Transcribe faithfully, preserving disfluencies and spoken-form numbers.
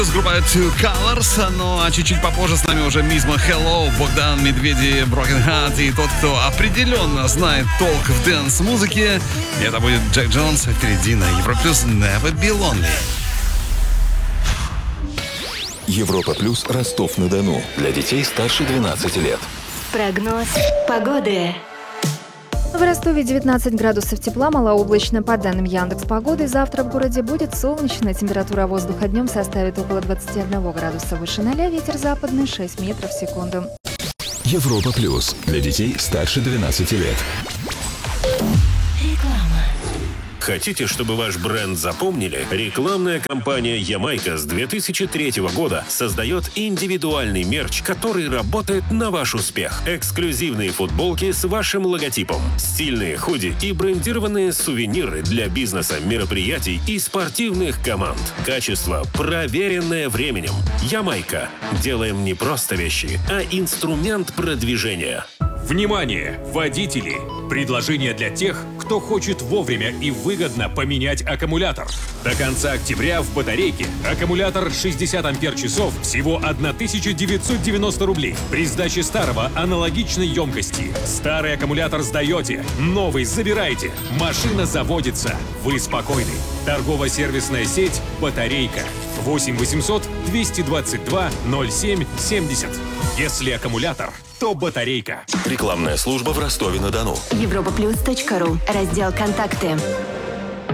Группа Two Colors, ну а чуть-чуть попозже с нами уже Мизма Hello, Богдан Медведи, Broken Heart и тот, кто определенно знает толк в дэнс-музыке. Это будет Джек Джонс, впереди на Европа Плюс Never Be Lonely. Европа Плюс Ростов-на-Дону. Для детей старше двенадцати лет. Прогноз погоды. В Ростове девятнадцать градусов тепла, малооблачно. По данным Яндекс.Погоды, завтра в городе будет солнечно. Температура воздуха днем составит около двадцати одного градуса выше ноля. Ветер западный шесть метров в секунду. Европа Плюс. Для детей старше двенадцати лет. Хотите, чтобы ваш бренд запомнили? Рекламная кампания «Ямайка» с две тысячи третьего года создает индивидуальный мерч, который работает на ваш успех. Эксклюзивные футболки с вашим логотипом, стильные худи и брендированные сувениры для бизнеса, мероприятий и спортивных команд. Качество, проверенное временем. «Ямайка». Делаем не просто вещи, а инструмент продвижения. Внимание, водители! Предложение для тех, кто хочет вовремя и выгодно поменять аккумулятор. До конца октября в батарейке аккумулятор шестьдесят ампер-часов всего тысяча девятьсот девяносто рублей. При сдаче старого аналогичной емкости. Старый аккумулятор сдаете, новый забираете. Машина заводится. Вы спокойны. Торгово-сервисная сеть «Батарейка». восемь восемьсот двести двадцать два ноль семь семьдесят. Если аккумулятор, то батарейка. Рекламная служба в Ростове-на-Дону. Европа плюс точка ру. Раздел «Контакты».